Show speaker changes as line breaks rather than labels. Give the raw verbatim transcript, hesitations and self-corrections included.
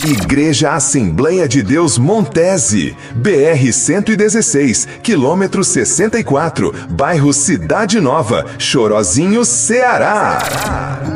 Igreja Assembleia de Deus Montese, B R cento e dezesseis, quilômetro sessenta e quatro, bairro Cidade Nova, Chorozinho, Ceará.